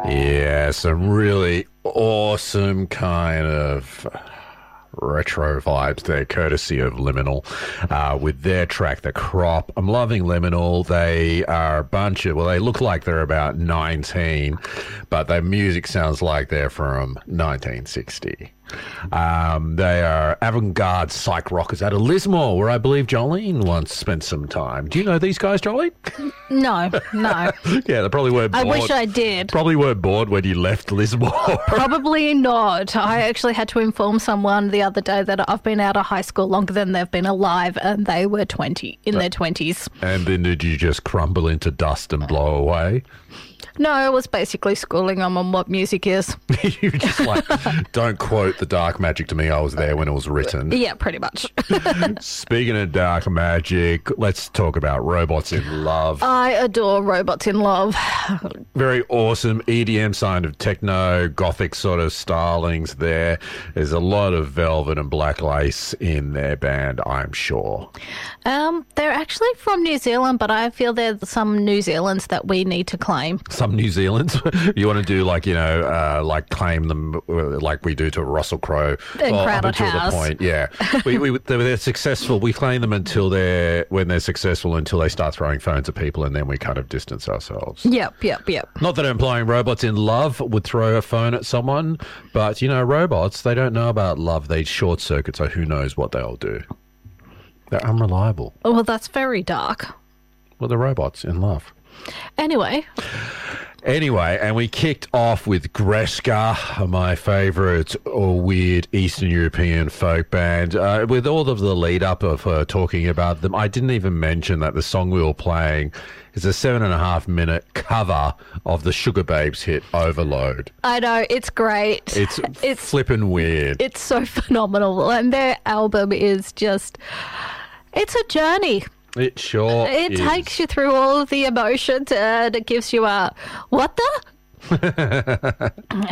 Yeah, some really awesome kind of retro vibes there, courtesy of Liminal, with their track, The Crop. I'm loving Liminal. They are a bunch of, well, they look like they're about 19, but their music sounds like they're from 1960. They are avant-garde psych rockers out of Lismore, where I believe Jolene once spent some time. Do you know these guys, Jolene? No. Yeah, they probably were bored. I wish I did. Probably were bored when you left Lismore. Probably not. I actually had to inform someone the other day that I've been out of high school longer than they've been alive, and they were in their 20s. And then did you just crumble into dust and blow away? No, I was basically schooling them on what music is. You just like, don't quote the dark magic to me. I was there when it was written. Yeah, pretty much. Speaking of dark magic, let's talk about Robots in Love. I adore Robots in Love. Very awesome EDM sound of techno, gothic sort of stylings there. There's a lot of velvet and black lace in their band, I'm sure. They're actually from New Zealand, but I feel there's some New Zealands that we need to claim. Some New Zealand's? You want to do like, like claim them like we do to Russell Crowe. And Crowded until House. The point, yeah. They're successful. We claim them when they're successful until they start throwing phones at people, and then we kind of distance ourselves. Yep. Not that implying Robots in Love would throw a phone at someone, but, robots, they don't know about love. They short circuit, so who knows what they'll do. They're unreliable. Oh, well, that's very dark. Well, they're robots in love. Anyway, and we kicked off with Greska, my favourite weird Eastern European folk band. With all of the lead-up of talking about them, I didn't even mention that the song we were playing is a 7.5-minute cover of the Sugar Babes hit Overload. I know, it's great. It's flippin' weird. It's so phenomenal. And their album is just, it's a journey. It sure It is. takes you through all of the emotions, and it gives you a, what the?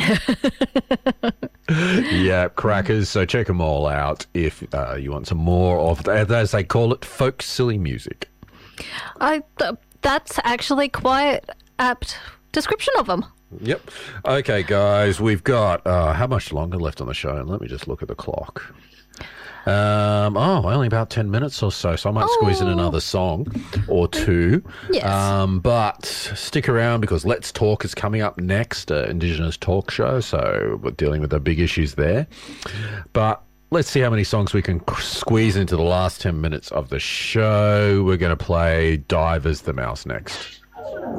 Yeah, crackers. So check them all out if you want some more of, as they call it, folk silly music. That's actually quite apt description of them. Yep. Okay, guys, we've got how much longer left on the show? Let me just look at the clock. Only about 10 minutes or so, so I might squeeze in another song or two. Yes. But stick around because Let's Talk is coming up next, Indigenous talk show, so we're dealing with the big issues there. But let's see how many songs we can squeeze into the last 10 minutes of the show. We're going to play Divers the Mouse next.